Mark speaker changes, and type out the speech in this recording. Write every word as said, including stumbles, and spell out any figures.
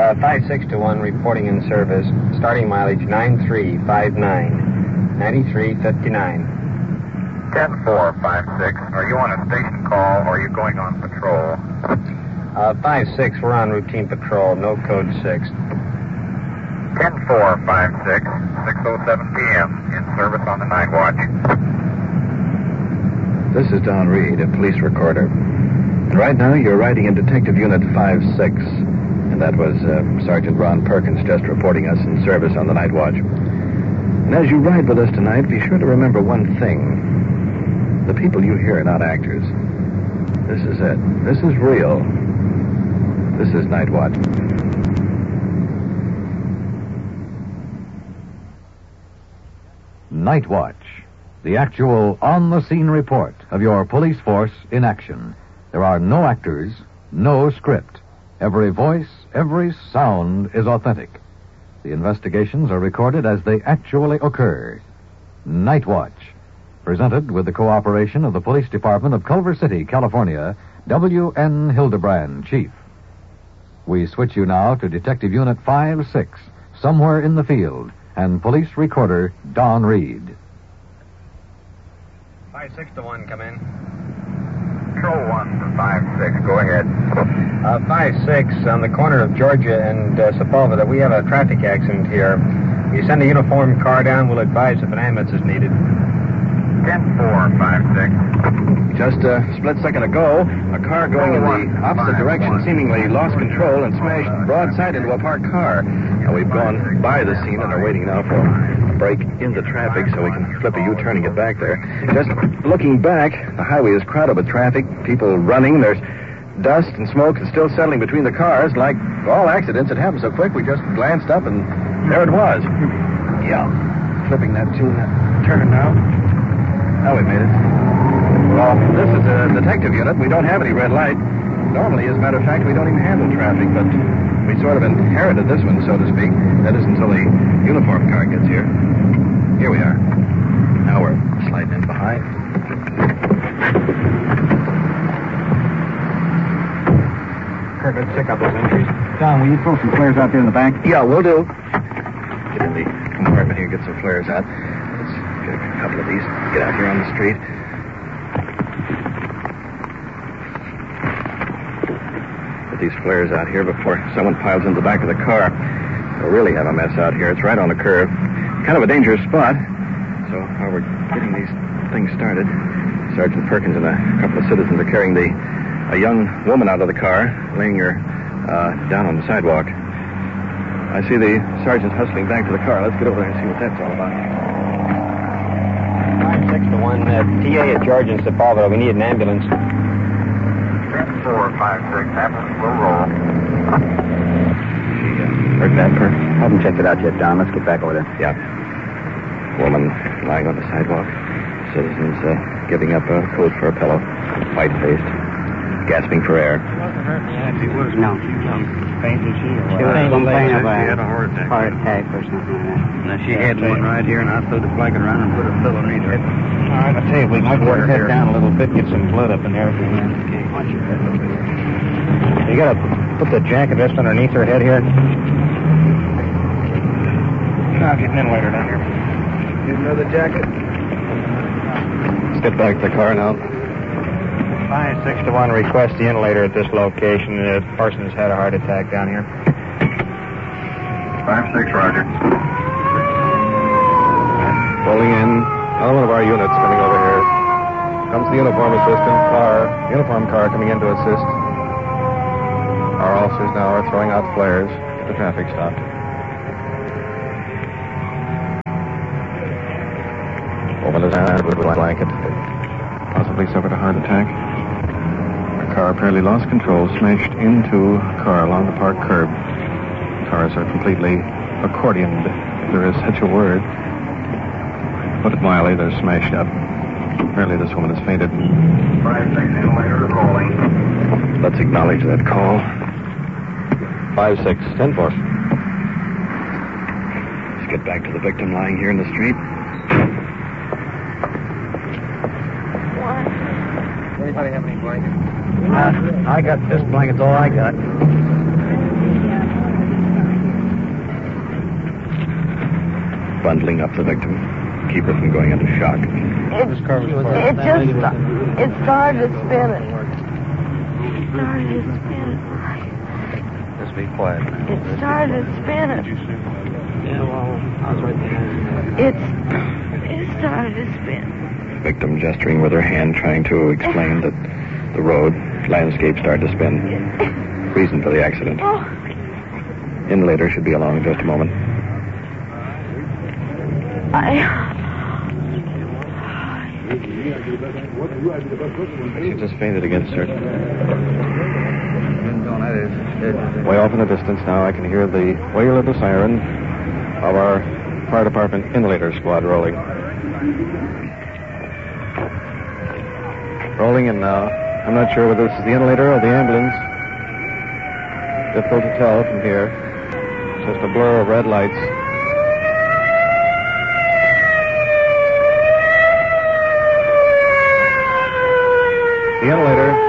Speaker 1: uh, five six to one reporting in service. Starting mileage nine three five nine, ninety-three fifty-nine.
Speaker 2: ten four five six. Are you on a station call or are you going on patrol?
Speaker 1: Uh, five six, we're on routine patrol, no code six.
Speaker 2: ten four five six, six oh seven p.m. in service on the night watch.
Speaker 3: This is Don Reed, a police recorder. And right now you're riding in Detective Unit five six. And that was uh, Sergeant Ron Perkins just reporting us in service on the night watch. And as you ride with us tonight, be sure to remember one thing. The people you hear are not actors. This is it. This is real. This is Night Watch.
Speaker 4: Night Watch, the actual on-the-scene report of your police force in action. There are no actors, no script. Every voice, every sound is authentic. The investigations are recorded as they actually occur. Night Watch, presented with the cooperation of the Police Department of Culver City, California, W N Hildebrand, Chief. We switch you now to Detective Unit five six, somewhere in the field, and police recorder Don Reed.
Speaker 1: five six to one, come in.
Speaker 2: Control one for five six, go ahead.
Speaker 1: Uh, five six, on the corner of Georgia and uh, Sepulveda, we have a traffic accident here. We send a uniformed car down, we'll advise if an ambulance is needed.
Speaker 2: ten four five six.
Speaker 3: Just a split second ago, a car going in the opposite direction seemingly lost control and smashed broadside into a parked car. Now, we've gone by the scene and are waiting now for a break in the traffic so we can flip a U-turn and get back there. Just looking back, the highway is crowded with traffic, people running. There's dust and smoke that's still settling between the cars. Like all accidents, it happened so quick we just glanced up and there it was. Yeah. Flipping that tune, that turn now. Now we made it. Well, this is a detective unit. We don't have any red light. Normally, as a matter of fact, we don't even handle traffic, but we sort of inherited this one, so to speak. That is until the uniform car gets here. Here we are. Now we're sliding in behind.
Speaker 1: Kirk, let's check out those entries.
Speaker 5: Don, will you throw some flares out there in the back?
Speaker 3: Yeah, we'll do. Get in the compartment here, get some flares out. Let's get a couple of these. Get out here on the street. Get these flares out here before someone piles into the back of the car. We'll really have a mess out here. It's right on the curve. Kind of a dangerous spot. So while we're getting these things started, Sergeant Perkins and a couple of citizens are carrying the a young woman out of the car, laying her uh, down on the sidewalk. I see the sergeant hustling back to the car. Let's get over there and see what that's all about.
Speaker 1: five six to one, uh, T A at Georgia and Sepulveda. We need an ambulance.
Speaker 2: ten four five six, ambulance will roll.
Speaker 3: She, uh, heard that, Perk?
Speaker 5: Haven't checked it out yet, Don. Let's get back over there.
Speaker 3: Yeah. Woman lying on the sidewalk. Citizens uh, giving up a coat for a pillow. White-faced. Gasping for air.
Speaker 5: Wasn't hurt yet. She was. No. She was fainted. She was. She was complaining of a heart attack. Heart attack or something like that.
Speaker 6: Now, she had one right here, and I threw the blanket around and put a pillow underneath her.
Speaker 5: All right, I'll tell you, we might work her head down a little bit, get some blood up in there. Okay. Watch your head.
Speaker 1: You gotta put the jacket just underneath her head here.
Speaker 5: I'll get an inlater down here.
Speaker 3: Get another jacket. Let's get back to the car now.
Speaker 1: five six to one, request the inlater at this location. The person has had a heart attack down here.
Speaker 2: five six, roger.
Speaker 3: Pulling in. Another one of our units coming over here. Comes the uniform assistant car, uniform car coming in to assist. Our officers now are throwing out flares. Get the traffic stopped. Woman is out with a blanket. Possibly suffered a heart attack. Our car apparently lost control, smashed into a car along the park curb. Cars are completely accordioned, if there is such a word. Put it mildly, they're smashed up. Apparently this woman has fainted.
Speaker 2: five six, inlater rolling.
Speaker 3: Let's acknowledge that call. five six, ten four. Let's get back to the victim lying here in the street.
Speaker 1: Anybody have any blankets?
Speaker 5: Uh, I got this blanket's all I got.
Speaker 3: bundling up the victim, keep her from going into shock.
Speaker 7: It, it just, it started spinning. It started spinning.
Speaker 6: Just be quiet.
Speaker 7: It started spinning.
Speaker 6: Yeah, well, I was right behind you.
Speaker 7: It's, it started spinning.
Speaker 3: Victim gesturing with her hand, trying to explain that the road, landscape started to spin. Reason for the accident.
Speaker 7: Oh.
Speaker 3: In later should be along in just a moment.
Speaker 7: I...
Speaker 3: She just fainted again, sir. Way off in the distance now, I can hear the wail of the siren of our fire department inlater squad rolling. Rolling in now. I'm not sure whether this is the inlater or the ambulance. Difficult to tell from here. It's just a blur of red lights. The inlater